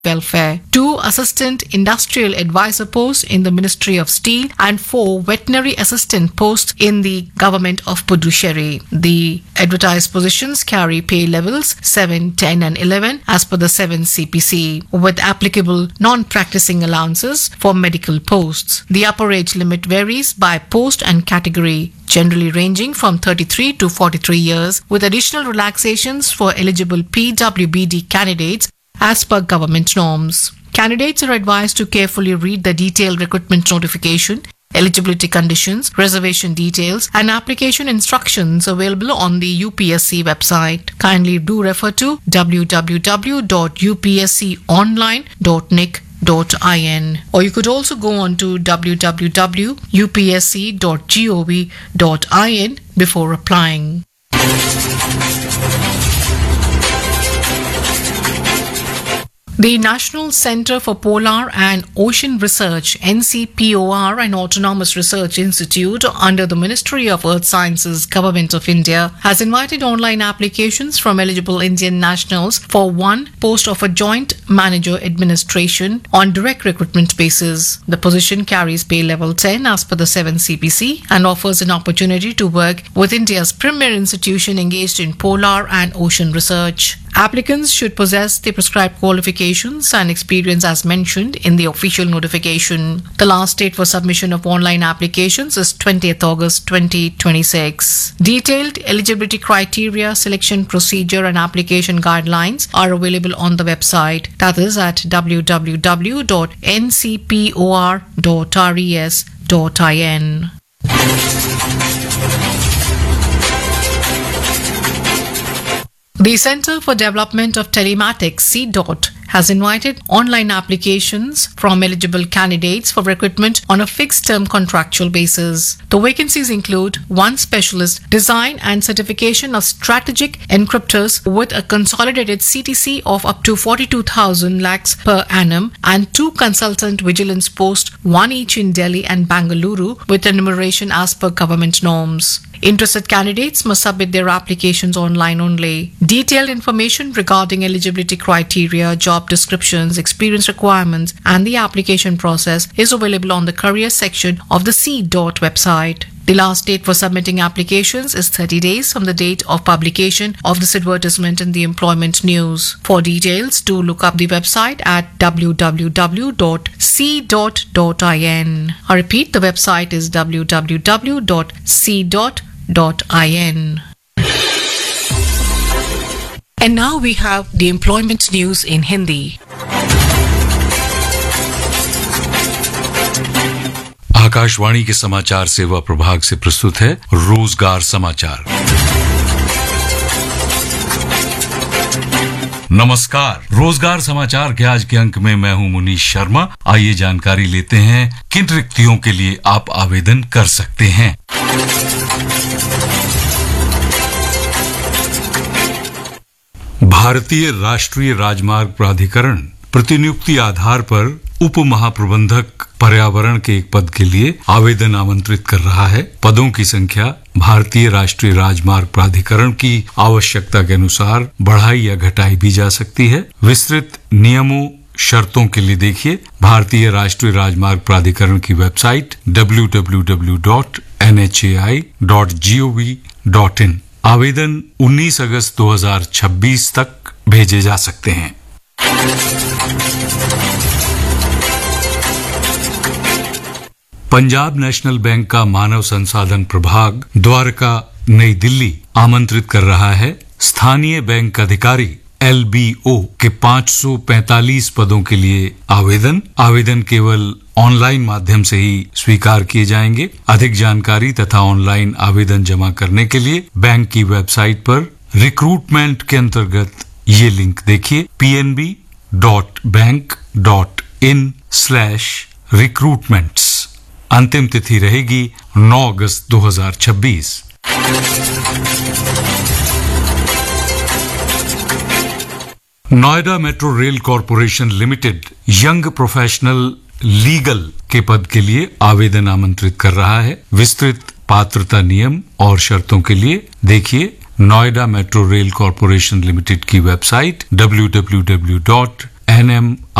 Welfare, 2 assistant industrial advisor posts in the Ministry of Steel, and 4 veterinary assistant posts in the government of Puducherry. The advertised positions carry pay levels 7, 10 and 11 as per the 7 CPC, with applicable non-practicing allowances for medical posts. The upper age limit varies by post and category, generally ranging from 33 to 43 years, with additional relaxations for eligible PWBD candidates as per government norms. Candidates are advised to carefully read the detailed recruitment notification, eligibility conditions, reservation details, and application instructions available on the UPSC website. Kindly do refer to www.upsconline.nic.in, or you could also go on to www.upsc.gov.in before applying. The National Centre for Polar and Ocean Research, NCPOR, an autonomous research institute under the Ministry of Earth Sciences, Government of India, has invited online applications from eligible Indian nationals for one post of a joint manager administration on direct recruitment basis. The position carries pay level 10 as per the 7 CPC and offers an opportunity to work with India's premier institution engaged in polar and ocean research. Applicants should possess the prescribed qualifications and experience as mentioned in the official notification. The last date for submission of online applications is 20th August 2026. Detailed eligibility criteria, selection procedure and application guidelines are available on the website, that is at www.ncpor.res.in. The Centre for Development of Telematics, CDOT, has invited online applications from eligible candidates for recruitment on a fixed-term contractual basis. The vacancies include 1 specialist design and certification of strategic encryptors with a consolidated CTC of up to 42,000 lakhs per annum, and 2 consultant vigilance posts, 1 each in Delhi and Bangalore, with enumeration as per government norms. Interested candidates must submit their applications online only. Detailed information regarding eligibility criteria, job descriptions, experience requirements, and the application process is available on the career section of the CDOT website. The last date for submitting applications is 30 days from the date of publication of this advertisement in the employment news. For details, do look up the website at www.c.in. I repeat, the website is www.c.in. And now we have the employment news in Hindi. Akashvani के समाचार सेवा प्रभाग से प्रस्तुत है रोजगार समाचार। नमस्कार, रोजगार समाचार के आज के अंक में मैं हूं मुनीश शर्मा। आइए जानकारी लेते हैं किन रिक्तियों के लिए आप आवेदन कर सकते हैं। भारतीय राष्ट्रीय राजमार्ग प्राधिकरण प्रतिनियुक्ति आधार पर उप महाप्रबंधक पर्यावरण के एक पद के लिए आवेदन आमंत्रित कर रहा है। पदों की संख्या भारतीय राष्ट्रीय राजमार्ग प्राधिकरण की आवश्यकता के अनुसार बढ़ाई या घटाई भी जा सकती है। विस्तृत नियमों शर्तों के लिए देखिए भारतीय राष्ट्रीय राजमार्ग प्राधिकरण की वेबसाइट www.nhai.gov.in। आवेदन 19 अगस्त 2026 तक भेजे जा सकते हैं। पंजाब नेशनल बैंक का मानव संसाधन प्रभाग द्वारका नई दिल्ली आमंत्रित कर रहा है स्थानीय बैंक अधिकारी LBO के 545 पदों के लिए आवेदन केवल ऑनलाइन माध्यम से ही स्वीकार किए जाएंगे। अधिक जानकारी तथा ऑनलाइन आवेदन जमा करने के लिए बैंक की वेबसाइट पर रिक्रूटमेंट के अंतर्गत ये लिंक देखिए pnb.bank.in/recruitments। अंतिम तिथि रहेगी 9 अगस्त 2026। Noida metro rail corporation limited young professional legal के पद के लिए आवेदन आमंत्रित कर रहा है। विस्तृत पात्रता नियम और शर्तों के लिए देखिए Noida metro rail corporation limited की वेबसाइट www.nhai.gov.in। NM